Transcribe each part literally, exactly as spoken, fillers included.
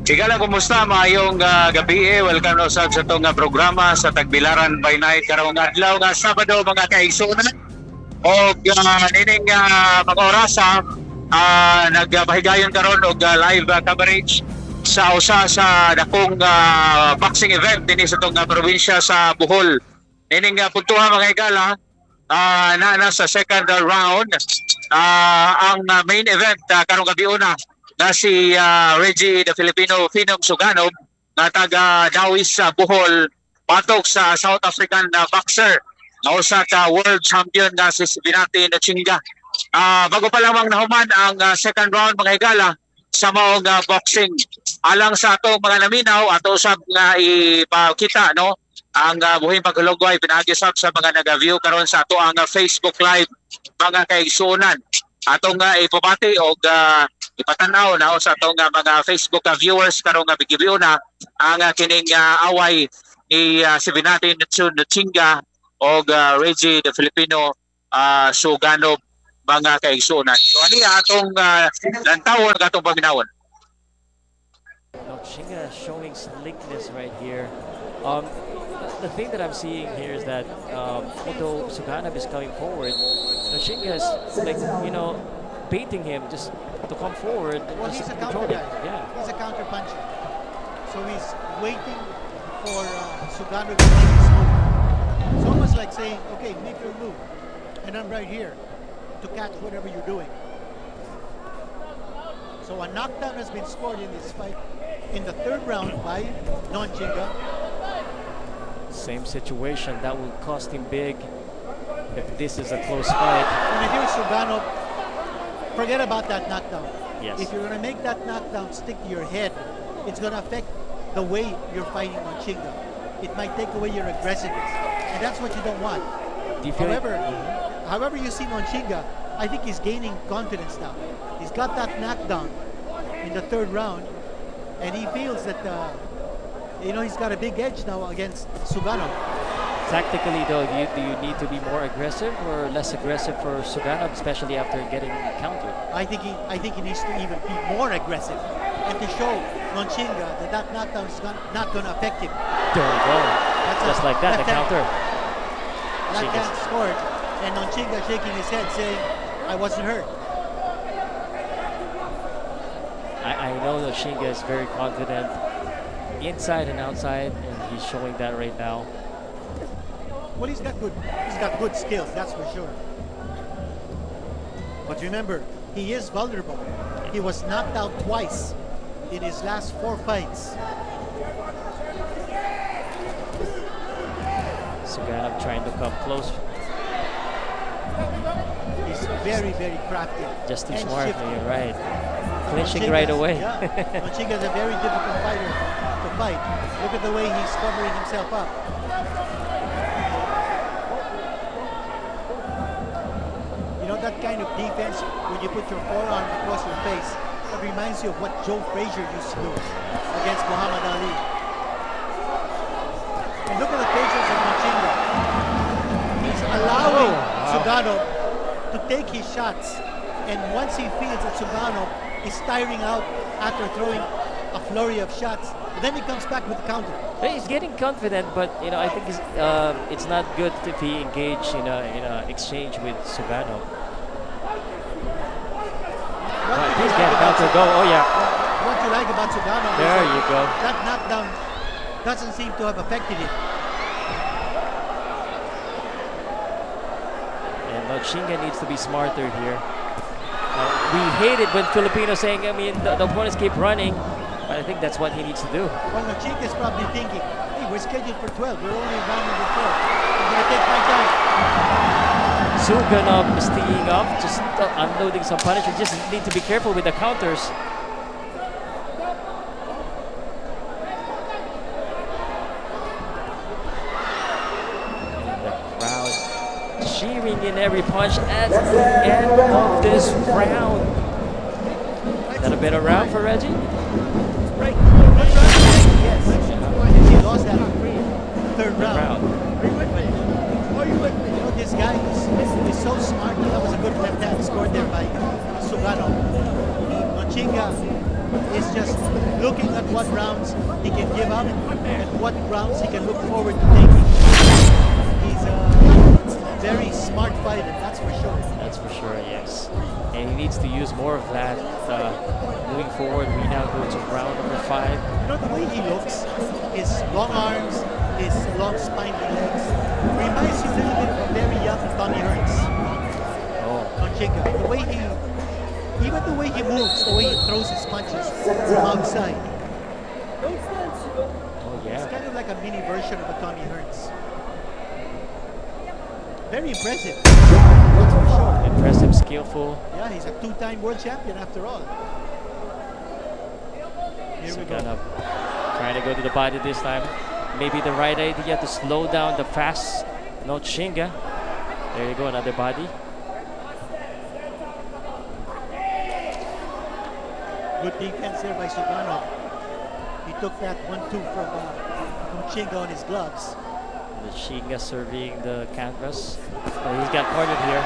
Higala, kumusta? Maayong uh, gabi eh. Welcome na usab sa itong uh, programa sa Tagbilaran by Night. Karong adlaw nga Sabado, mga kaigsunan. O uh, nining uh, mga oras ha, uh, nagpahigayon karon og uh, live uh, coverage sa usa sa dakong uh, boxing event dinhi sa itong uh, probinsya sa Bohol. Nining uh, puntuha mga higala, uh, na, na sa second uh, round. Uh, ang uh, main event uh, karong gabi una na si uh, Reggie the Filipino Phenom Suganov na taga Dawis sa Bohol patok sa South African uh, boxer na usa ka world champion na si Binati Nachingga. Uh, bago pa lamang nahuman ang uh, second round mga higala sa maong uh, boxing alang sa atong mga naminaw ato usab nga ipakita no ang uh, buhing paghulugway pinaagi-usab sa mga naga-view karon sa ato ang uh, Facebook live mga kaigsunan atong uh, ipabati og uh, ipatanaw na sa atong uh, mga Facebook uh, viewers karong nga bigibyo na ang uh, kining uh, away ni uh, si Binati Nachingga og uh, Reggie the Filipino uh, Suganov mga kaigsunan. So ani atong uh, lantawon katong paminawon. Nachingga showing slickness right here. Um, the thing that I'm seeing here is that um, although Suganov is coming forward, Nachingga is like you know baiting him just to come forward. Well, he's a counter guy. Yeah, he's a counter puncher. So he's waiting for uh, Suganov to make his move. It's almost like saying, "Okay, make your move, and I'm right here to catch whatever you're doing." So a knockdown has been scored in this fight in the third round by Nachingga. Same situation that will cost him big if this is a close fight. And if you're Suganov, forget about that knockdown. Yes. If you're going to make that knockdown stick to your head, it's going to affect the way you're fighting Nachingga. It might take away your aggressiveness, and that's what you don't want. Do you feel however, like, mm-hmm. however you see Nachingga, I think he's gaining confidence now. He's got that knockdown in the third round, and he feels that uh, you know he's got a big edge now against Suganov. Tactically, though, do you, do you need to be more aggressive or less aggressive for Suganov, especially after getting countered? I think he, I think he needs to even be more aggressive and to show Nachingga that that knockdown is not going to affect him. There we go. That's Just a, like that, the that counter. That hand scored, and Nachingga shaking his head, saying, "I wasn't hurt." I, I know Nachingga is very confident inside and outside, and he's showing that right now. Well, he's got good. He's got good skills, that's for sure. But remember, he is vulnerable. He was knocked out twice in his last four fights. Suganov trying to come close. He's very, very crafty. Just too and smart, shifty. you're right. Clinching Nachingga's- right away. Yeah, Nachingga's a very difficult fighter to fight. Look at the way he's covering himself up. You know that kind of defense when you put your forearm across your face, that reminds you of what Joe Frazier used to do against Muhammad Ali. And look at the patience of Nachingga. He's allowing Oh, wow. Suganov to take his shots, and once he feels that Suganov is tiring out after throwing a flurry of shots, then he comes back with the counter. He's getting confident, but you know I think it's, um, it's not good if he engage in a in a exchange with Suganov. What Right, do you he's like getting about counter. Sug- Go. Oh yeah. What you like about Suganov is There that you go. that knockdown doesn't seem to have affected him. And Nachingga needs to be smarter here. Uh, we hate it when Filipinos saying, I mean, the, the opponents keep running, but I think that's what he needs to do. Well, Nachingga is probably thinking, hey, we're scheduled for twelve. We're only in round number four. I'm going to take my time. Suganov is teeing up, just uh, unloading some punishment. Just need to be careful with the counters. And the crowd cheering in every punch at the end of this round. Is that a better round for Reggie? Right. Yes. He lost that third round. Round. Are you with me? Are you with me? You know, this guy is, is so smart. That was a good left hand scored there by Suganov. Nachingga is just looking at what rounds he can give up and what rounds he can look forward to taking. He's a very smart fighter, that's for sure. That's for sure, yes. And he needs to use more of that uh, moving forward. We now go to round number five. You know, the way he looks, his long arms, his long spiny legs, reminds you a little bit of a very young Tommy Hearns. Oh, Nochinga. The way he, even the way he moves, the way he throws his punches from outside. oh It's yeah. kind of like a mini version of a Tommy Hearns. Very impressive, that's for sure. Impressive, skillful. Yeah, he's a two-time world champion after all. Here we go. Suganov trying to go to the body this time. Maybe the right idea to slow down the fast Nochinga. There you go, another body. Good defense there by Suganov. He took that one two from uh, Nochinga on his gloves. Nochinga surveying the canvas. Oh, he's got cornered here.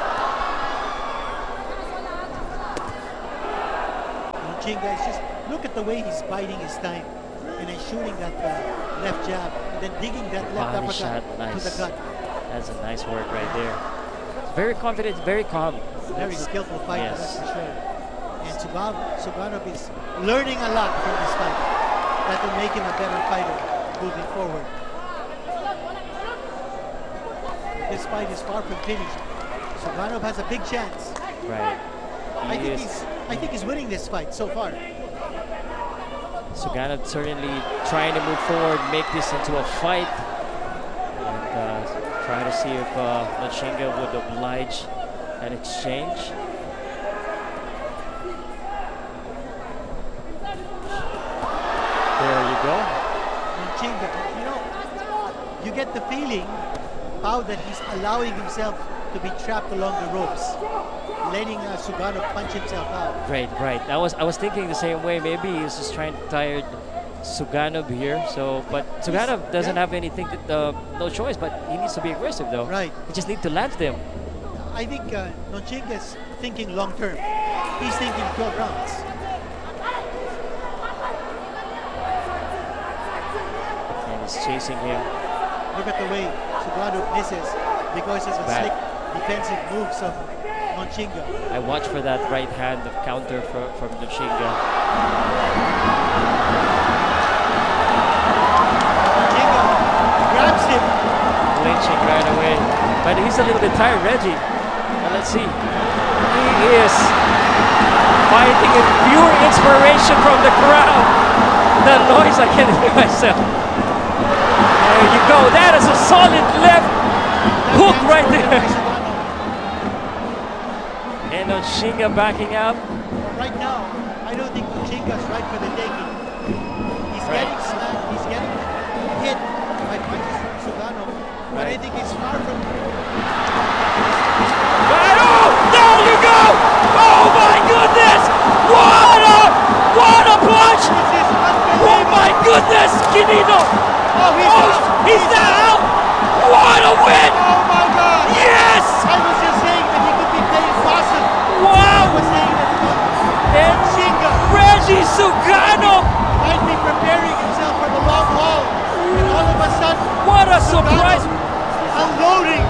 Nochinga is just, look at the way he's biding his time and then shooting that uh, left jab and then digging that left Body uppercut shot, nice. to the gut. That's a nice work right there. Very confident, very calm. Very skillful fighter, Yes. that's for sure. And Suganov, Suganov is learning a lot from this fight. That will make him a better fighter moving forward. This fight is far from finished. Suganov has a big chance. Right. I He think is. he's I think he's winning this fight so far. Suganov certainly trying to move forward, make this into a fight, and uh, try to see if uh, Nochinga would oblige an exchange. There you go. Nochinga, you know, you get the feeling how that he's allowing himself to be trapped along the ropes, letting uh, Suganov punch himself out. Right, right. I was I was thinking the same way. Maybe he's just trying to tire Suganov here. So, but Suganov doesn't yeah. have anything, to, uh, no choice. But he needs to be aggressive, though. Right. He just need to land them. I think uh, Nochinga is thinking long term. He's thinking twelve rounds. And he's chasing him. Look at the way Suganov misses because it's a Bad. slick defensive moves of Nochinga. I watch for that right hand counter from, from Nochinga. Nochinga grabs him. Flinching right away. But he's a little bit tired, Reggie. Well, let's see. He is fighting with pure inspiration from the crowd. The noise I can't hear myself. There you go. That is a solid left hook right there. And Nochinga backing up. Right now, I don't think Nochinga's right for the taking. He's Right. getting smacked, he's getting hit by punches from Suganov, but I Right. think he's far from. Right, oh, there you go! Oh my goodness! What a, what a punch! This is Oh unbelievable. my goodness, Quinito! Oh, he's Oh, out. he's down! What a win! Oh my God! Yes! I was just saying that he could be playing Boston. I Wow! was saying that And Nochinga Reggie Suganov! might be preparing himself for the long haul, and all of a sudden, What a surprise! unloading.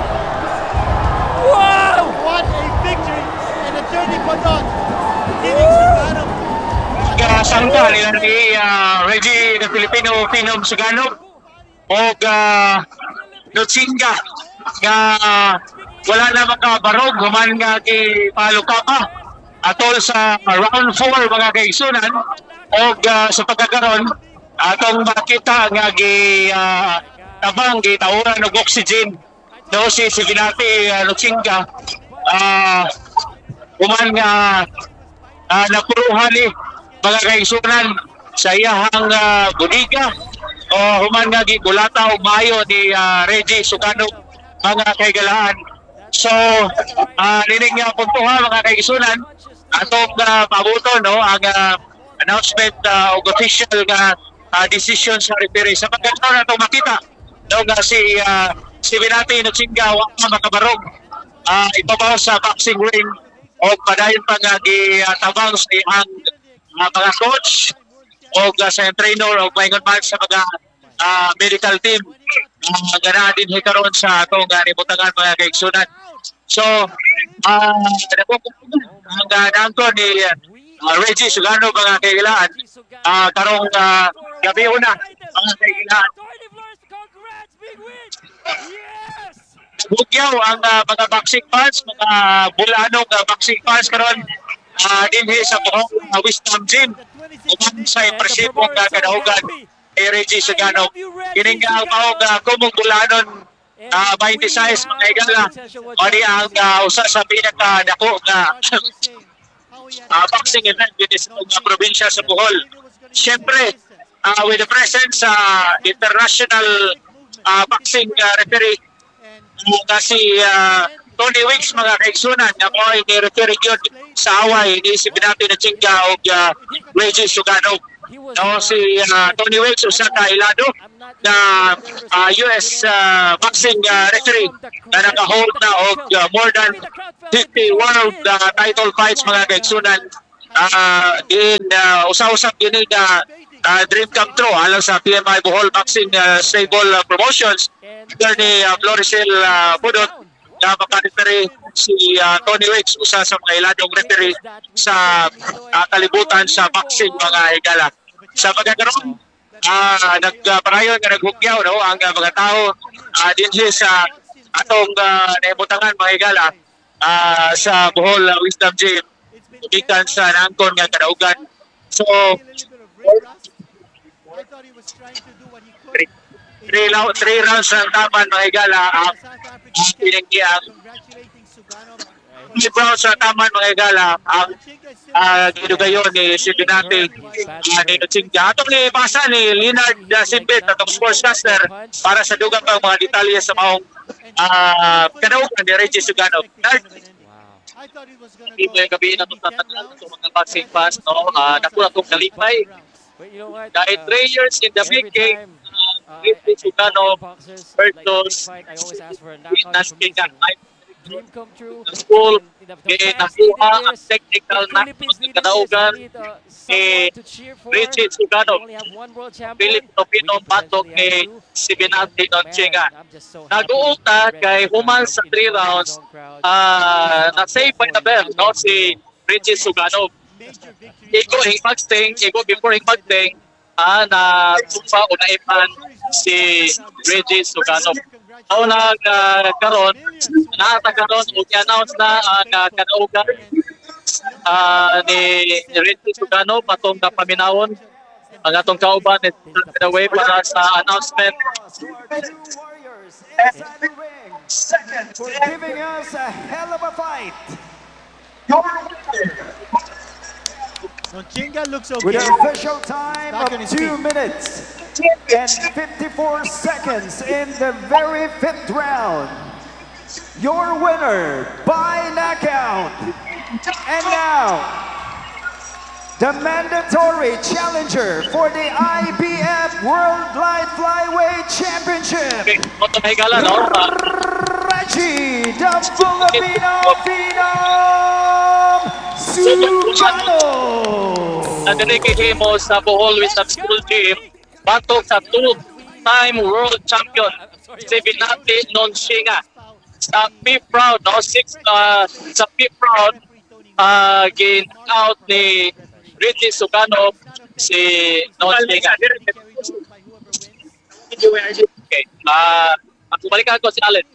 Wow! What a victory and a turning point on. Giving Suganov Kasangka nila ni uh, Reggie na Filipino Pinom Suganov o uh, Nochinga nga wala na makabarog human nga ki palukapa atol sa round four mga kaigsunan o uh, sa pagkakaroon atong makita nga gi uh, tabang gitawuran og oxygen no si si Binati uh, Nochinga uh, human nga uh, napuruhan ni mga kaigsunan sa iyahang uh, budiga o human nga gikulata og maayo ni uh, Reggie Suganov mga kaigalaan. So uh, nining nga puntuha mga kaigsunan atong uh, pabuton no ang uh, announcement uh, og official nga uh, decision sa referee sa pagkakaroon natong makita no nga si uh, si Binati Nochinga wa pa makabarog uh, ibabaw sa boxing ring o padayon pa nga gitabang sa iyang uh, mga coach o uh, sa trainer o mayon man sa mga uh, medical team uh, gana din hikaron sa atong uh, nibutangan mga kaigsunan. So, uh, ang uh, nangko ni uh, Reggie Sugano mga kailangan uh, karong uh, gabi una mga kailangan. Bugyaw ang uh, mga boxing fans, mga bulanong uh, boxing fans karon uh, dinhi sa buhok uh, Wisdom Gym. Uban sa impresibong uh, kadahugan ni Reggie Sugano. Kining ang maong uh, kumong bulanon uh, twenty-six mga igala. O di ang uh, usa sa pinakadako nga uh, boxing event din sa uh, probinsya sa Bohol. Siyempre, uh, with the presence sa uh, international uh, boxing uh, referee uh, si uh, Tony Weeks mga kaigsunan na mo ay ni-referee yun sa away ni si Binati na Chinga o uh, Reggie Sugano. No, si uh, Tony Weeks usa ka ilado na uh, U S uh, boxing uh, referee na naka-hold na og uh, more than fifty world uh, title fights mga kaigsunan. Uh, din uh, usa-usap gini na uh, dream come true alang sa P M I Bohol Boxing uh, Stable uh, Promotions ni uh, Floricel uh, Budot na makareferee si uh, Tony Weeks usa sa mga iladong referee sa uh, kalibutan sa boxing mga higala. Sa pagkakaroon uh, nagparayon nga naghugyaw no ang uh, mga tao uh, dinhi sa atong uh, naibutangan mga higala uh, sa Bohol uh, Wisdom Gym gikan sa nangkon nga kadaugan. So three, three, three rounds ng taman mga higala ang uh, pinagdiang three rounds ng taman mga higala ang uh, ginugayon ni si Binati uh, ni Nutsingga. Atong ni basa ni Leonard uh, Simbit atong sportscaster para sa dugang pang mga detalye sa maong uh, kadaugan ni Reggie Sugano. Hindi mo yung gabi na itong tatandaan sa mga boxing fans, no? Uh, nakuha kong kalipay. Dahil three years in the making, Reggie Sugano versus Vietnam King. Dream come true. School, nakuha ang technical na kadaugan ni Reggie Sugano. Pilipino Pinong batok ni si Binati Nonchenga. Nag-uuta kay human sa three rounds, uh, na-save by the bell, no? Si Reggie Sugano. Iko hingpagting, iko before hingpagting, ah, na tumpa o naipan si Reggie Sugano. Ako nag uh, karon, nakatakaroon o i-announce na ang uh, kadaugan uh, ni Reggie Sugano patong na paminawon ang atong kauban at the way para sa announcement. For giving us a hell of a fight. Nonchenga looks okay. With an official time of two minutes and fifty-four seconds in the very fifth round. Your winner by knockout. And now, the mandatory challenger for the I B F World Light Flyweight Championship. Reggie, the Filipino Phenom Sugano. Nagdalikihin mo sa Bohol Wisdom School Gym, batok sa two-time world champion, si Binati Nonchenga. Sa fifth round, no? Six, uh, sa fifth round, uh, gain out ni Reggie Sugano, si Nonchenga. Okay, uh, balikan ko si Allen.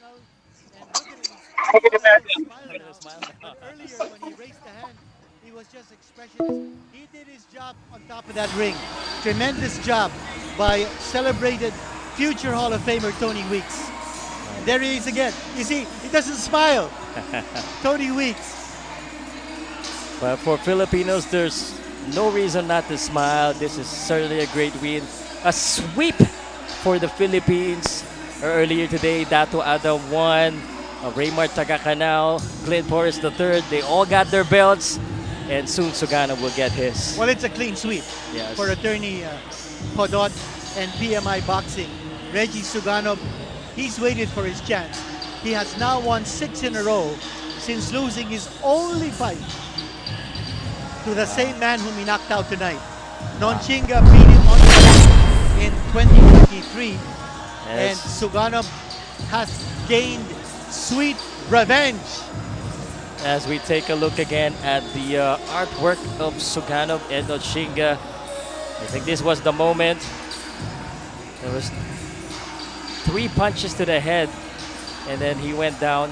Earlier, when he raised the hand, he was just expressionless. He did his job on top of that ring. Tremendous job by celebrated future Hall of Famer Tony Weeks. And there he is again. You see, he doesn't smile. Tony Weeks. But for Filipinos, there's no reason not to smile. This is certainly a great win. A sweep for the Philippines. Earlier today, Dato Adam won. Uh, Raymar Tagacanal, Clint Porras the third, they all got their belts, and soon Sugano will get his. Well, it's a clean sweep Yes. for attorney uh, Podot and P M I Boxing. Reggie Sugano, he's waited for his chance. He has now won six in a row since losing his only fight to the same man whom he knocked out tonight. Nonchinga beat him on the back in twenty twenty-three, and Yes. Suganov has gained sweet revenge. As we take a look again at the uh, artwork of Suganov and Nonchinga, I think this was the moment. There was three punches to the head, and then he went down.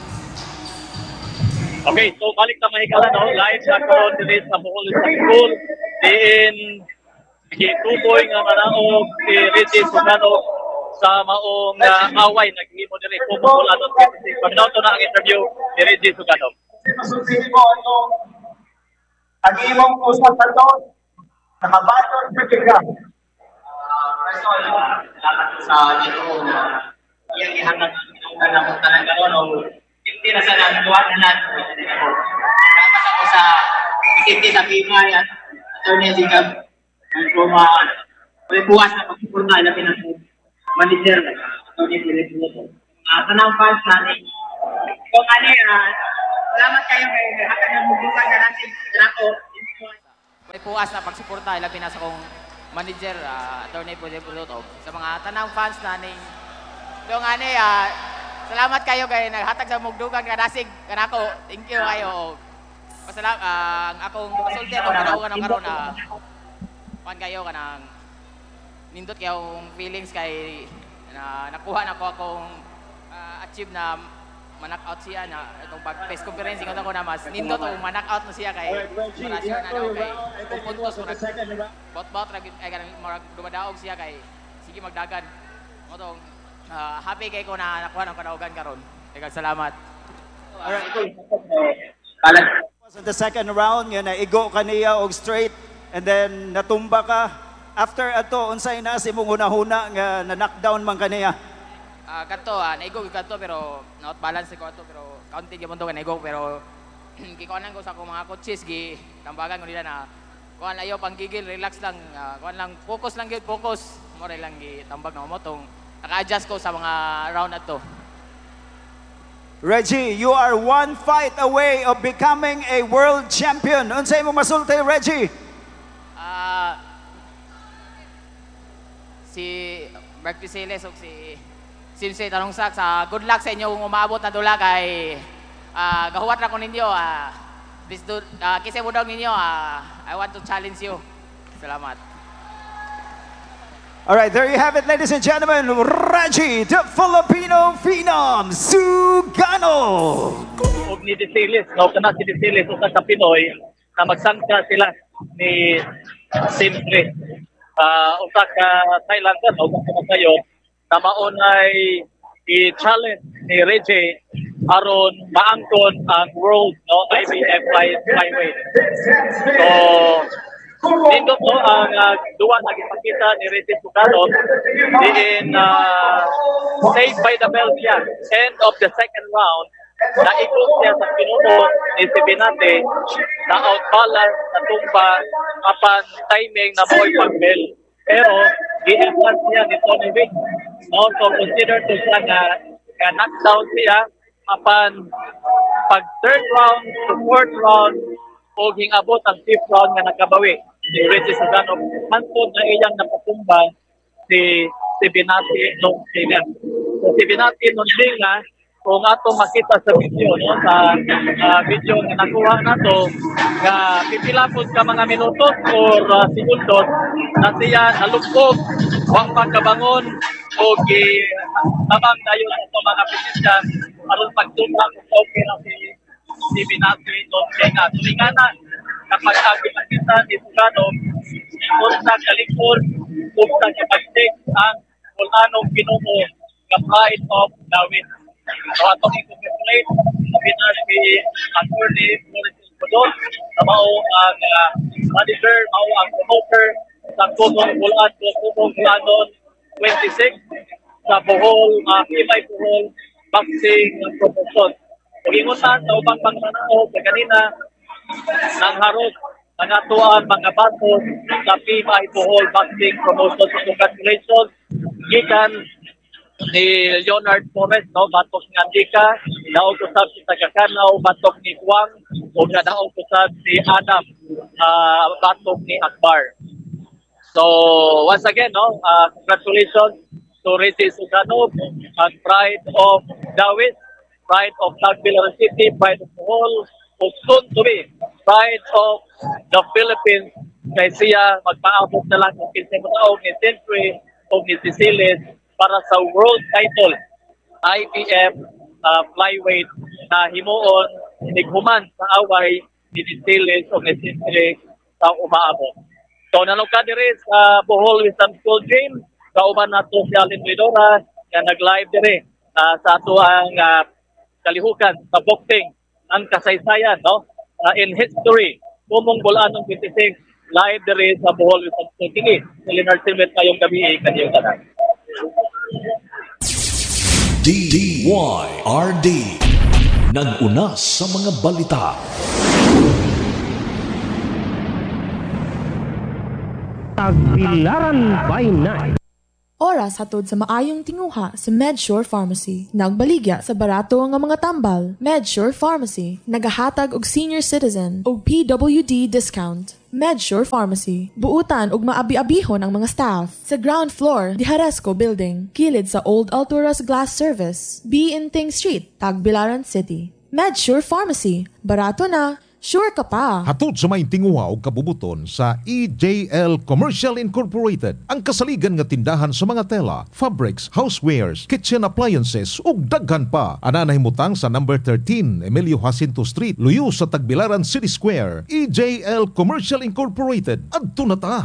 Okay, so balik na mahigala, no? Live na karon din sa Bohol School. Diin, gituboy nga manaog si Reggie Suganov sa maong uh, away. Naghimo din rin pumula doon. Pagdato na ang interview ni Reggie Suganov. Masusin mo itong ang imong usap sa to, nakabaton sa tigang. First of all, salamat sa Ginoo na iyang ihatag ang kanang talaga no. Hindi na sa nanduan na natin. Salamat ako sa ikiti na kimay at attorney Zigab. Ang kuma, may buwas na pagsuporta na pinag- manager attorney Zigab. Uh, tanang fans natin. Kung ano yan, salamat kayo kay hatag ng bubukan na natin. Ako, may puas na pagsuporta ilabi na sa kong manager uh, attorney Pwede Produto sa mga tanang fans na ning yung ano uh, salamat kayo kay naghatag sa mugdugan nga nasig kanako. Thank you kayo. Pasalamat uh, ang akong pasulti akong ginawa ng karon na pan kayo kanang nindot kayo ang feelings kay na nakuha na ko akong uh, achieve na manak out siya na itong pag press conference ko na mas nindot o manak out na siya kay para sure na daw kay kung puntos mo bot bot ay kanang marag dumadaog siya kay sige magdagan mo tong Uh, happy kay ko na nakuha ng kadaugan karon. Kaya salamat. alright. In the second round, nga naigo ka niya og straight, and then natumba ka. After ato, unsay na si mong hunahuna nga na-knockdown man ka niya? Uh, kanto, uh, naigo ko kanto pero not balance ko ato pero counting gyud mo naigo pero gikuanan ko sa akong mga coaches gi tambagan ko nila na kuan ayo panggigil relax lang uh, kuan lang focus lang gyud focus mo lang gi tambag na mo tong naka-adjust ko sa mga round na to. Reggie, you are one fight away of becoming a world champion. Unsay mo masulti, Reggie? Uh, si Mark Piseles o si Sensei Tanongsak sa good luck sa inyo kung umabot na dula kay uh, gahuwat na ko ninyo. Uh, please do, uh, kisay mo daw ninyo. Uh, I want to challenge you. Salamat. All right, there you have it, ladies and gentlemen. Reggie, the Filipino Phenom, Suganov. Og ni Desilis, no, kana si Desilis usa sa Pinoy na magsangka sila ni Simtre. Uh, usa ka Thailander, no, usa ka kayo na maunay i-challenge ni Reggie aron maangkon ang world no I B F flyweight. So nindot no ang uh, duwa na gipakita ni Reggie Suganov in uh, saved by the bell siya. End of the second round, naikot siya sa pinuno ni si Binate na outbalance na tumba apan timing na mo'y pag-bell. Pero gi-enhance siya ni Tony Vick. No, so consider to siya na, na knockdown siya apan pag third round to fourth round o hingabot ang fifth round nga nakabawi si Reggie Suganov hantod na iyang napatumba si si Binati nung sila. So si Binati nung sila kung ato makita sa video no sa uh, video nga nakuha nato nga pipilapos ka mga minutos or uh, segundos na siya nalugkog wa pa kabangon o gi tabang dayon sa mga pisisyan aron pagtumbang sa okay na si si Binati nung sila. Tulinganan kapag ang ipakita ni Suganov kung sa kalikod kung sa kapagtik ang kung anong pinumo nga pride of the win. So atong i-congratulate sabi na si attorney Mauricio Podol na mao ang uh, manager, mao ang promoter sa Kusong Bulan, Kusong Bulanon twenty-six sa Bohol, uh, Kimay Bohol Boxing Promotion. Pagingutan sa ubang pangmanao sa kanina ng harot ang atuan mga batos sa Kimay Bohol Boxing Promotion. So congratulations gikan ni Leonard Torres, no, batok ni Andika, naog usab si Tagakanaw, batok ni Juan, o nga naog usab si Adam, uh, batok ni Akbar. So, once again, no, uh, congratulations to Rizzy Sugano, ang pride of Dawit, pride of Tagbilaran City, pride of Bohol, o soon to be, pride of the Philippines, kay siya magpaabot na lang ng fifteen taon ni Century o ni Sicilis para sa world title I B F uh, flyweight na himuon nighuman sa away ni Sicilis o ni Century sa umaabot. So nanungka diri sa Bohol Wisdom School Gym, kauban nato si Alin Lidora nga nag-live diri uh, sa ato ang uh, kalihukan sa boxing ang kasaysayan, no, uh, in history kumong bulanong twenty-six live diri sa Bohol Wisdom School. Kini si Leonard Silvet kayong gabi kanyang tanan. D Y R D nag-una sa mga balita. Tagbilaran by Night. Oras hatod sa maayong tinguha sa MedSure Pharmacy. Nagbaligya sa barato nga mga tambal. MedSure Pharmacy nagahatag og senior citizen og P W D discount. MedSure Pharmacy buutan og maabi-abihon ang mga staff sa ground floor di Haresco Building, kilid sa Old Alturas Glass Service, B. Inting Street, Tagbilaran City. MedSure Pharmacy, barato na, sure ka pa. Hatod sa may tinguha o kabubuton sa E J L Commercial Incorporated, ang kasaligan nga tindahan sa mga tela, fabrics, housewares, kitchen appliances ug daghan pa. Ana nahimutang sa number thirteen Emilio Jacinto Street, luyo sa Tagbilaran City Square. E J L Commercial Incorporated. Adto na ta.